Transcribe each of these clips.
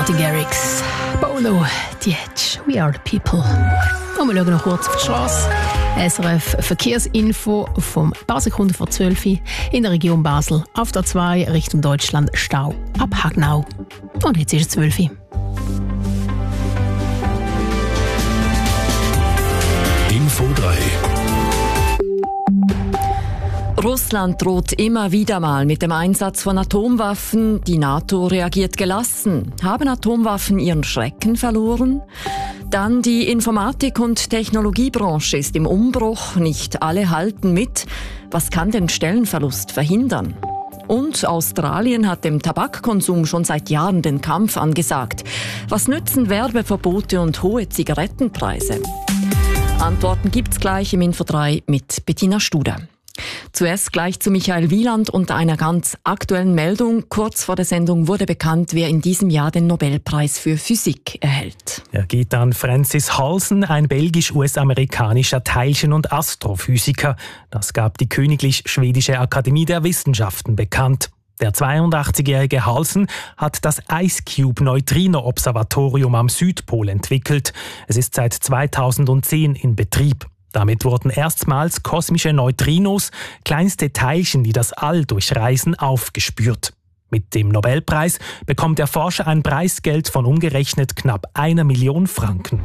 Martin Garrix, Bolo, The Edge, We Are The People. Und wir schauen noch kurz auf die Straße. SRF Verkehrsinfo vom paar Sekunden vor 12 Uhr in der Region Basel. Auf der 2 Richtung Deutschland Stau ab Hagnau. Und jetzt ist es 12 Uhr. Info 3. Russland droht immer wieder mal mit dem Einsatz von Atomwaffen. Die NATO reagiert gelassen. Haben Atomwaffen ihren Schrecken verloren? Dann die Informatik- und Technologiebranche ist im Umbruch. Nicht alle halten mit. Was kann den Stellenverlust verhindern? Und Australien hat dem Tabakkonsum schon seit Jahren den Kampf angesagt. Was nützen Werbeverbote und hohe Zigarettenpreise? Antworten gibt's gleich im Info 3 mit Bettina Studer. Zuerst gleich zu Michael Wieland und einer ganz aktuellen Meldung. Kurz vor der Sendung wurde bekannt, wer in diesem Jahr den Nobelpreis für Physik erhält. Er geht an Francis Halsen, ein belgisch-US-amerikanischer Teilchen- und Astrophysiker. Das gab die Königlich Schwedische Akademie der Wissenschaften bekannt. Der 82-jährige Halsen hat das IceCube-Neutrino-Observatorium am Südpol entwickelt. Es ist seit 2010 in Betrieb. Damit wurden erstmals kosmische Neutrinos, kleinste Teilchen, die das All durchreisen, aufgespürt. Mit dem Nobelpreis bekommt der Forscher ein Preisgeld von umgerechnet knapp 1 Million Franken.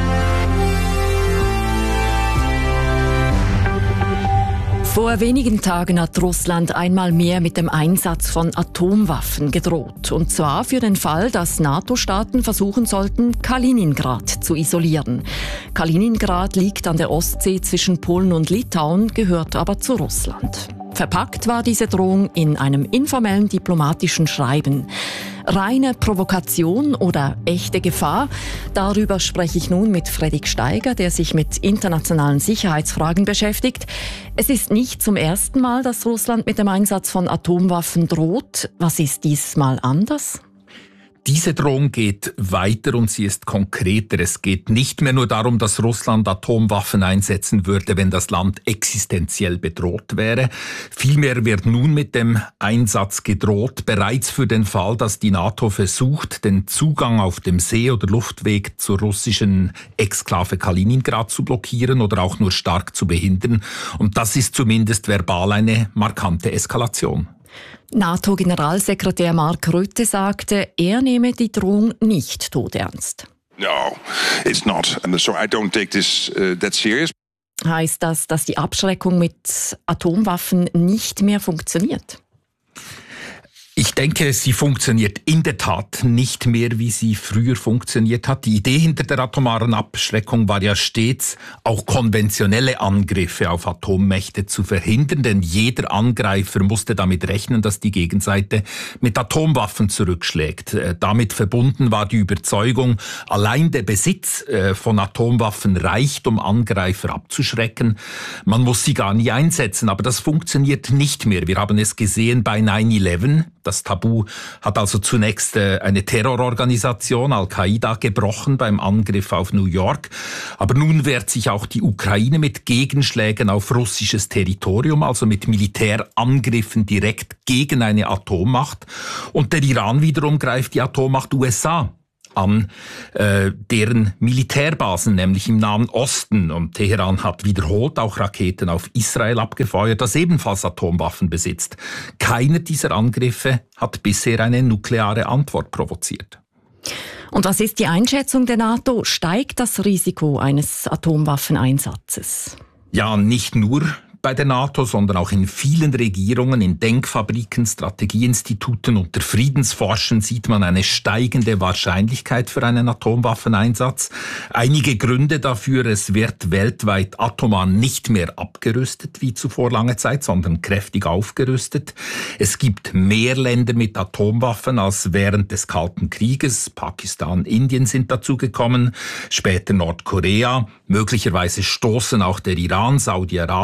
Vor wenigen Tagen hat Russland einmal mehr mit dem Einsatz von Atomwaffen gedroht. Und zwar für den Fall, dass NATO-Staaten versuchen sollten, Kaliningrad zu isolieren. Kaliningrad liegt an der Ostsee zwischen Polen und Litauen, gehört aber zu Russland. Verpackt war diese Drohung in einem informellen diplomatischen Schreiben. Reine Provokation oder echte Gefahr? Darüber spreche ich nun mit Fredrik Steiger, der sich mit internationalen Sicherheitsfragen beschäftigt. Es ist nicht zum ersten Mal, dass Russland mit dem Einsatz von Atomwaffen droht. Was ist diesmal anders? Diese Drohung geht weiter und sie ist konkreter. Es geht nicht mehr nur darum, dass Russland Atomwaffen einsetzen würde, wenn das Land existenziell bedroht wäre. Vielmehr wird nun mit dem Einsatz gedroht, bereits für den Fall, dass die NATO versucht, den Zugang auf dem See- oder Luftweg zur russischen Exklave Kaliningrad zu blockieren oder auch nur stark zu behindern. Und das ist zumindest verbal eine markante Eskalation. NATO-Generalsekretär Mark Rutte sagte, er nehme die Drohung nicht todernst. No, it's not. So I don't take this that serious. Heißt das, dass die Abschreckung mit Atomwaffen nicht mehr funktioniert? Ich denke, sie funktioniert in der Tat nicht mehr, wie sie früher funktioniert hat. Die Idee hinter der atomaren Abschreckung war ja stets, auch konventionelle Angriffe auf Atommächte zu verhindern, denn jeder Angreifer musste damit rechnen, dass die Gegenseite mit Atomwaffen zurückschlägt. Damit verbunden war die Überzeugung, allein der Besitz von Atomwaffen reicht, um Angreifer abzuschrecken. Man muss sie gar nie einsetzen, aber das funktioniert nicht mehr. Wir haben es gesehen bei 9/11. Das Tabu hat also zunächst eine Terrororganisation, Al-Qaida, gebrochen beim Angriff auf New York. Aber nun wehrt sich auch die Ukraine mit Gegenschlägen auf russisches Territorium, also mit Militärangriffen direkt gegen eine Atommacht. Und der Iran wiederum greift die Atommacht USA an, deren Militärbasen, nämlich im Nahen Osten. Und Teheran hat wiederholt auch Raketen auf Israel abgefeuert, das ebenfalls Atomwaffen besitzt. Keiner dieser Angriffe hat bisher eine nukleare Antwort provoziert. Und was ist die Einschätzung der NATO? Steigt das Risiko eines Atomwaffeneinsatzes? Ja, nicht nur bei der NATO, sondern auch in vielen Regierungen, in Denkfabriken, Strategieinstituten und der Friedensforschung sieht man eine steigende Wahrscheinlichkeit für einen Atomwaffeneinsatz. Einige Gründe dafür: es wird weltweit atomar nicht mehr abgerüstet wie zuvor lange Zeit, sondern kräftig aufgerüstet. Es gibt mehr Länder mit Atomwaffen als während des Kalten Krieges. Pakistan, Indien sind dazugekommen, später Nordkorea. Möglicherweise stoßen auch der Iran, Saudi-Arabien, die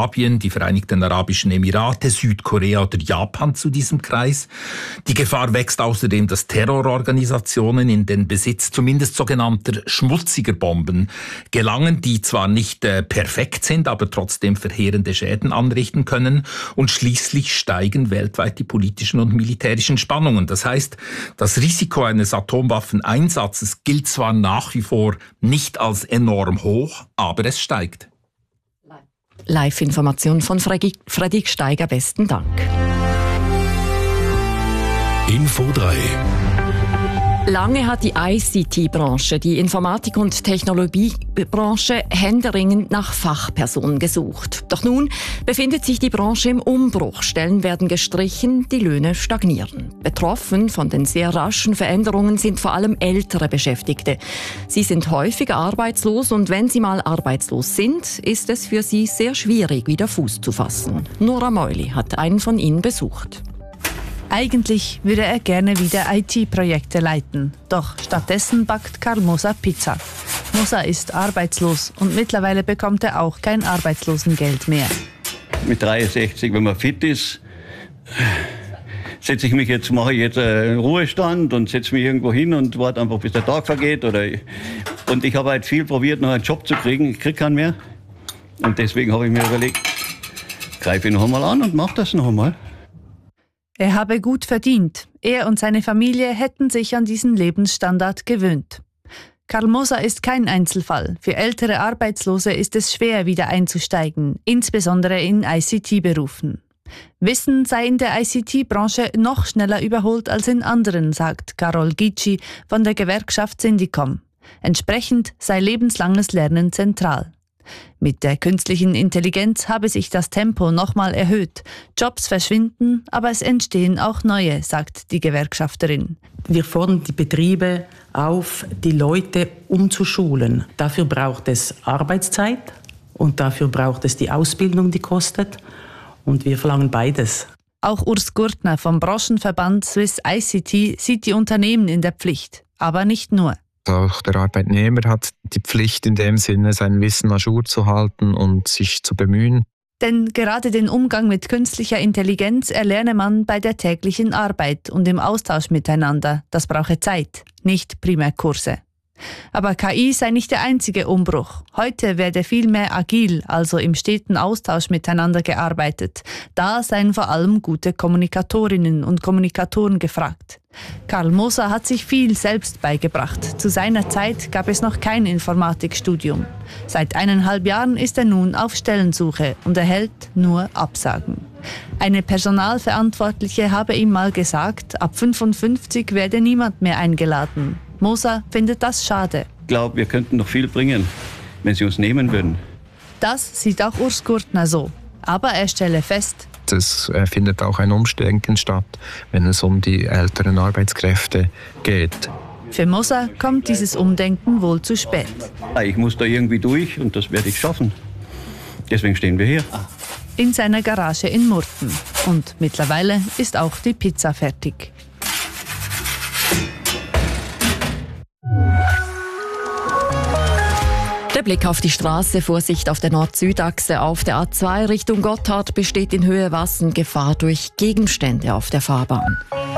Vereinigten Arabischen Emirate, Südkorea oder Japan zu diesem Kreis. Die Gefahr wächst außerdem, dass Terrororganisationen in den Besitz zumindest sogenannter schmutziger Bomben gelangen, die zwar nicht perfekt sind, aber trotzdem verheerende Schäden anrichten können. Und schließlich steigen weltweit die politischen und militärischen Spannungen. Das heißt, das Risiko eines Atomwaffeneinsatzes gilt zwar nach wie vor nicht als enorm hoch, aber es steigt. Live-Information von Fredrik Steiger, besten Dank. Info 3. Lange hat die ICT-Branche, die Informatik- und Technologiebranche, händeringend nach Fachpersonen gesucht. Doch nun befindet sich die Branche im Umbruch. Stellen werden gestrichen, die Löhne stagnieren. Betroffen von den sehr raschen Veränderungen sind vor allem ältere Beschäftigte. Sie sind häufiger arbeitslos und wenn sie mal arbeitslos sind, ist es für sie sehr schwierig, wieder Fuß zu fassen. Nora Meuli hat einen von ihnen besucht. Eigentlich würde er gerne wieder IT-Projekte leiten. Doch stattdessen backt Karl Moser Pizza. Moser ist arbeitslos und mittlerweile bekommt er auch kein Arbeitslosengeld mehr. Mit 63, wenn man fit ist, mache ich jetzt einen Ruhestand und setze mich irgendwo hin und warte einfach, bis der Tag vergeht. Und ich habe halt viel probiert, noch einen Job zu kriegen. Ich kriege keinen mehr. Und deswegen habe ich mir überlegt, greife ich noch einmal an und mache das noch einmal. Er habe gut verdient. Er und seine Familie hätten sich an diesen Lebensstandard gewöhnt. Karl Moser ist kein Einzelfall. Für ältere Arbeitslose ist es schwer, wieder einzusteigen, insbesondere in ICT-Berufen. Wissen sei in der ICT-Branche noch schneller überholt als in anderen, sagt Carol Gitschi von der Gewerkschaft Syndicom. Entsprechend sei lebenslanges Lernen zentral. Mit der künstlichen Intelligenz habe sich das Tempo nochmal erhöht. Jobs verschwinden, aber es entstehen auch neue, sagt die Gewerkschafterin. Wir fordern die Betriebe auf, die Leute umzuschulen. Dafür braucht es Arbeitszeit und dafür braucht es die Ausbildung, die kostet. Und wir verlangen beides. Auch Urs Gurtner vom Branchenverband Swiss ICT sieht die Unternehmen in der Pflicht, aber nicht nur. Auch der Arbeitnehmer hat die Pflicht in dem Sinne, sein Wissen à jour zu halten und sich zu bemühen. Denn gerade den Umgang mit künstlicher Intelligenz erlerne man bei der täglichen Arbeit und im Austausch miteinander. Das brauche Zeit, nicht Primärkurse. Aber KI sei nicht der einzige Umbruch. Heute werde viel mehr agil, also im steten Austausch miteinander gearbeitet. Da seien vor allem gute Kommunikatorinnen und Kommunikatoren gefragt. Karl Moser hat sich viel selbst beigebracht. Zu seiner Zeit gab es noch kein Informatikstudium. Seit 1,5 Jahren ist er nun auf Stellensuche und erhält nur Absagen. Eine Personalverantwortliche habe ihm mal gesagt, ab 55 werde niemand mehr eingeladen. Moser findet das schade. Ich glaube, wir könnten noch viel bringen, wenn sie uns nehmen würden. Das sieht auch Urs Gurtner so. Aber er stelle fest, es findet auch ein Umdenken statt, wenn es um die älteren Arbeitskräfte geht. Für Moser kommt dieses Umdenken wohl zu spät. Ich muss da irgendwie durch und das werde ich schaffen. Deswegen stehen wir hier. In seiner Garage in Murten. Und mittlerweile ist auch die Pizza fertig. Der Blick auf die Straße, Vorsicht auf der Nord-Süd-Achse, auf der A2 Richtung Gotthard besteht in Höhe Wassen Gefahr durch Gegenstände auf der Fahrbahn.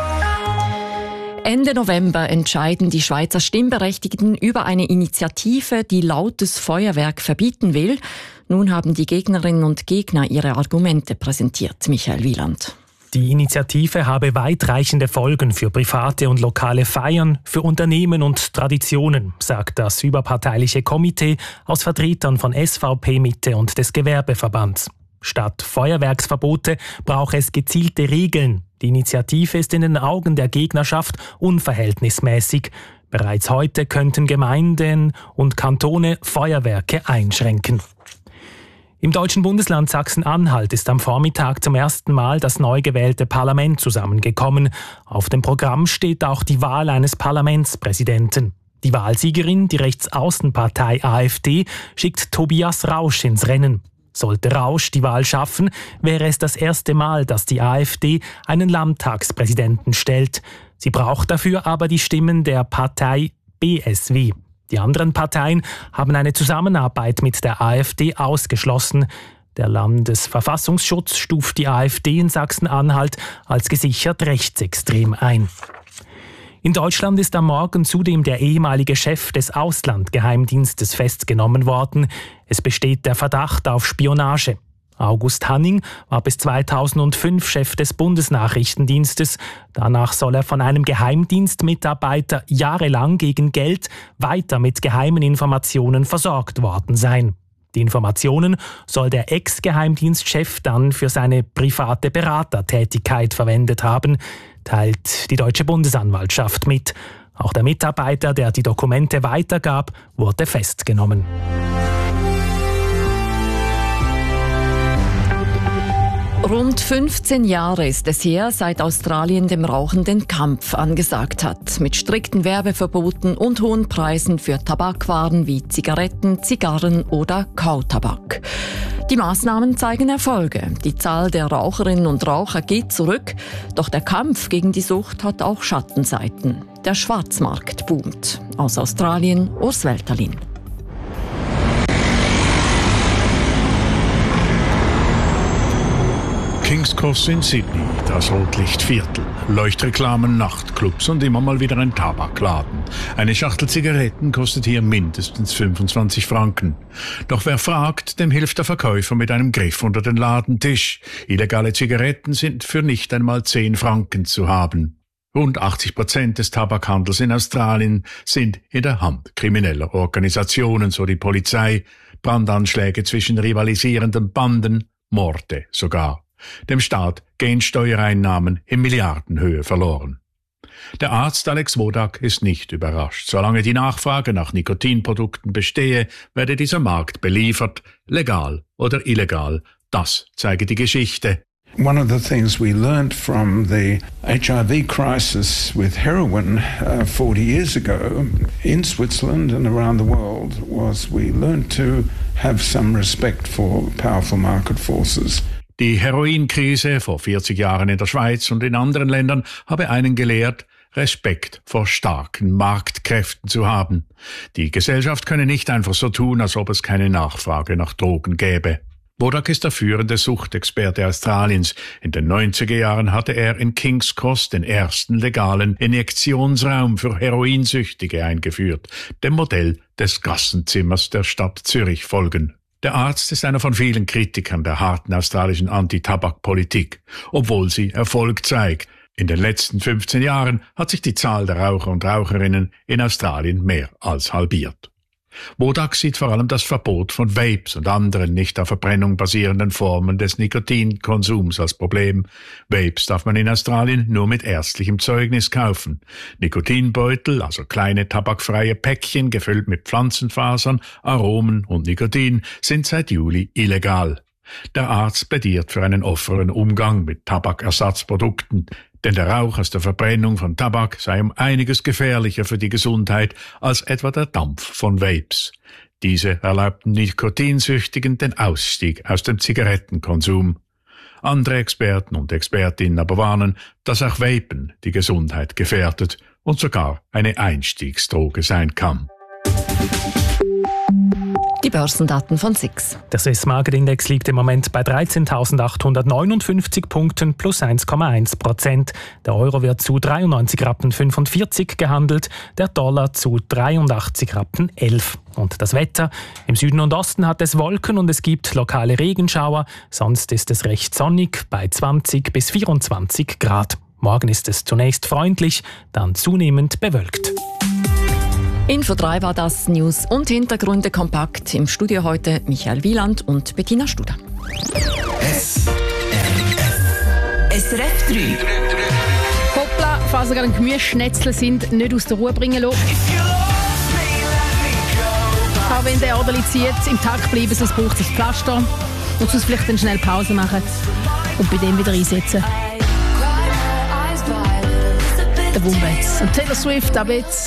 Ende November entscheiden die Schweizer Stimmberechtigten über eine Initiative, die lautes Feuerwerk verbieten will. Nun haben die Gegnerinnen und Gegner ihre Argumente präsentiert. Michael Wieland. Die Initiative habe weitreichende Folgen für private und lokale Feiern, für Unternehmen und Traditionen, sagt das überparteiliche Komitee aus Vertretern von SVP Mitte und des Gewerbeverbands. Statt Feuerwerksverbote braucht es gezielte Regeln. Die Initiative ist in den Augen der Gegnerschaft unverhältnismäßig. Bereits heute könnten Gemeinden und Kantone Feuerwerke einschränken. Im deutschen Bundesland Sachsen-Anhalt ist am Vormittag zum ersten Mal das neu gewählte Parlament zusammengekommen. Auf dem Programm steht auch die Wahl eines Parlamentspräsidenten. Die Wahlsiegerin, die Rechtsaußenpartei AfD, schickt Tobias Rausch ins Rennen. Sollte Rausch die Wahl schaffen, wäre es das erste Mal, dass die AfD einen Landtagspräsidenten stellt. Sie braucht dafür aber die Stimmen der Partei BSW. Die anderen Parteien haben eine Zusammenarbeit mit der AfD ausgeschlossen. Der Landesverfassungsschutz stuft die AfD in Sachsen-Anhalt als gesichert rechtsextrem ein. In Deutschland ist am Morgen zudem der ehemalige Chef des Auslandgeheimdienstes festgenommen worden. Es besteht der Verdacht auf Spionage. August Hanning war bis 2005 Chef des Bundesnachrichtendienstes. Danach soll er von einem Geheimdienstmitarbeiter jahrelang gegen Geld weiter mit geheimen Informationen versorgt worden sein. Die Informationen soll der Ex-Geheimdienstchef dann für seine private Beratertätigkeit verwendet haben, teilt die Deutsche Bundesanwaltschaft mit. Auch der Mitarbeiter, der die Dokumente weitergab, wurde festgenommen. Rund 15 Jahre ist es her, seit Australien dem Rauchen den Kampf angesagt hat. Mit strikten Werbeverboten und hohen Preisen für Tabakwaren wie Zigaretten, Zigarren oder Kautabak. Die Maßnahmen zeigen Erfolge. Die Zahl der Raucherinnen und Raucher geht zurück. Doch der Kampf gegen die Sucht hat auch Schattenseiten. Der Schwarzmarkt boomt. Aus Australien, Urs Welterlin. King's Cross in Sydney, das Rotlichtviertel, Leuchtreklamen, Nachtclubs und immer mal wieder ein Tabakladen. Eine Schachtel Zigaretten kostet hier mindestens 25 Franken. Doch wer fragt, dem hilft der Verkäufer mit einem Griff unter den Ladentisch. Illegale Zigaretten sind für nicht einmal 10 Franken zu haben. Rund 80% des Tabakhandels in Australien sind in der Hand krimineller Organisationen, so die Polizei. Brandanschläge zwischen rivalisierenden Banden, Morde sogar. Dem Staat gehen Steuereinnahmen in Milliardenhöhe verloren. Der Arzt Alex Wodak ist nicht überrascht. Solange die Nachfrage nach Nikotinprodukten bestehe, werde dieser Markt beliefert, legal oder illegal. Das zeige die Geschichte. One of the things we learned from the HIV crisis with heroin 40 years ago in Switzerland and around the world was we learned to have some respect for powerful market forces. Die Heroinkrise vor 40 Jahren in der Schweiz und in anderen Ländern habe einen gelehrt, Respekt vor starken Marktkräften zu haben. Die Gesellschaft könne nicht einfach so tun, als ob es keine Nachfrage nach Drogen gäbe. Wodak ist der führende Suchtexperte Australiens. In den 90er Jahren hatte er in King's Cross den ersten legalen Injektionsraum für Heroinsüchtige eingeführt, dem Modell des Gassenzimmers der Stadt Zürich folgen. Der Arzt ist einer von vielen Kritikern der harten australischen Anti-Tabak-Politik, obwohl sie Erfolg zeigt. In den letzten 15 Jahren hat sich die Zahl der Raucher und Raucherinnen in Australien mehr als halbiert. Wodak sieht vor allem das Verbot von Vapes und anderen nicht auf Verbrennung basierenden Formen des Nikotinkonsums als Problem. Vapes darf man in Australien nur mit ärztlichem Zeugnis kaufen. Nikotinbeutel, also kleine tabakfreie Päckchen gefüllt mit Pflanzenfasern, Aromen und Nikotin, sind seit Juli illegal. Der Arzt plädiert für einen offenen Umgang mit Tabakersatzprodukten, denn der Rauch aus der Verbrennung von Tabak sei um einiges gefährlicher für die Gesundheit als etwa der Dampf von Vapes. Diese erlaubten Nikotinsüchtigen den Ausstieg aus dem Zigarettenkonsum. Andere Experten und Expertinnen aber warnen, dass auch Vapen die Gesundheit gefährdet und sogar eine Einstiegsdroge sein kann. Die Börsendaten von SIX. Der Swiss Market Index liegt im Moment bei 13.859 Punkten plus 1,1%. Der Euro wird zu 93,45 Rappen gehandelt, der Dollar zu 83,11 Rappen. Und das Wetter? Im Süden und Osten hat es Wolken und es gibt lokale Regenschauer. Sonst ist es recht sonnig bei 20 bis 24 Grad. Morgen ist es zunächst freundlich, dann zunehmend bewölkt. Info 3 war das, News und Hintergründe kompakt. Im Studio heute Michael Wieland und Bettina Studer. SRF 3. Hoppla, falls ihr gerade ein Gemüseschnetzel sind, nicht aus der Ruhe bringen lassen. Auch wenn der Adeli zieht, im Takt bleiben, sonst braucht es ein Pflaster. Und sonst vielleicht dann schnell Pause machen und bei dem wieder einsetzen. Der Wombats. Und Taylor Swift, ab jetzt.